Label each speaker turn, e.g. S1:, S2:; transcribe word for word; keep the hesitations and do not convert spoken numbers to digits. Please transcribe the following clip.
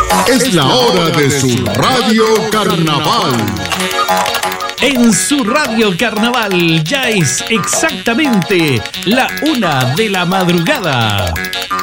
S1: Es la hora de su Radio Carnaval.
S2: En su Radio Carnaval ya es exactamente la una de la madrugada.